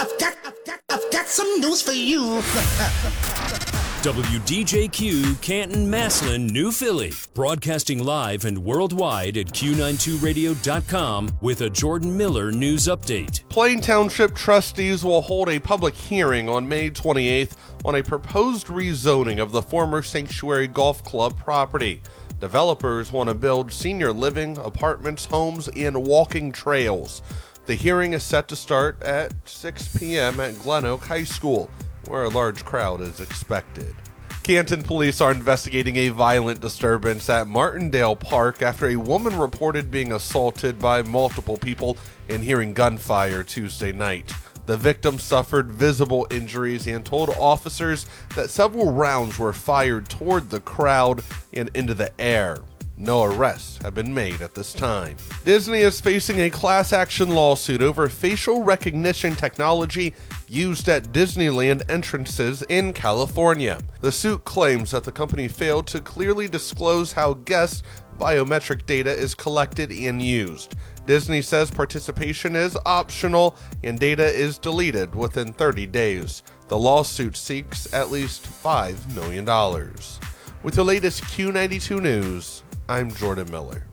I've got some news for you. WDJQ Canton, Massillon, New Philly. Broadcasting live and worldwide at Q92radio.com with a Jordan Miller news update. Plain Township trustees will hold a public hearing on May 28th on a proposed rezoning of the former Sanctuary Golf Club property. Developers want to build senior living, apartments, homes, and walking trails. The hearing is set to start at 6 p.m. at Glen Oak High School, where a large crowd is expected. Canton police are investigating a violent disturbance at Martindale Park after a woman reported being assaulted by multiple people and hearing gunfire Tuesday night. The victim suffered visible injuries and told officers that several rounds were fired toward the crowd and into the air. No arrests have been made at this time. Disney is facing a class action lawsuit over facial recognition technology used at Disneyland entrances in California. The suit claims that the company failed to clearly disclose how guests' biometric data is collected and used. Disney says participation is optional and data is deleted within 30 days. The lawsuit seeks at least $5 million. With the latest Q92 news, I'm Jordan Miller.